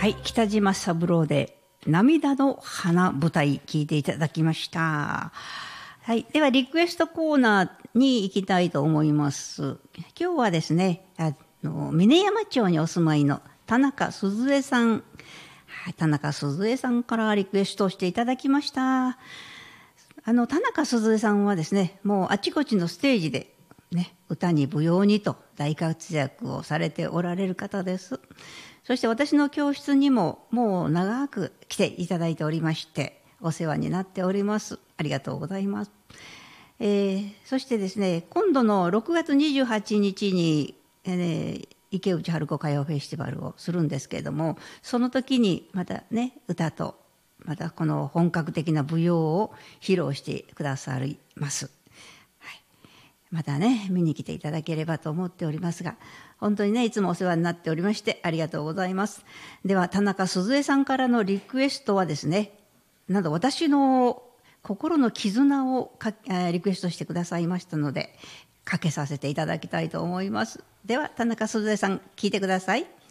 はい、北島三郎で涙の花舞台聞いていただきました。はい、ではリクエストコーナーに行きたいと思います。今日はですね、峰山町にお住まいの田中鈴江さん、田中鈴江さんからリクエストをしていただきました。田中鈴江さんはですね、もうあちこちのステージでね、歌に舞踊にと大活躍をされておられる方です。そして私の教室にももう長く来ていただいておりまして、お世話になっております。ありがとうございます。そしてですね、今度の6月28日に、池内春子歌謡フェスティバルをするんですけれども、その時にまたね、歌とまたこの本格的な舞踊を披露してくださいます。またね、見に来ていただければと思っておりますが、本当にね、いつもお世話になっておりましてありがとうございます。では田中鈴江さんからのリクエストはですね、なんと私の心の絆をリクエストしてくださいましたので、かけさせていただきたいと思います。では田中鈴江さん、聞いてください。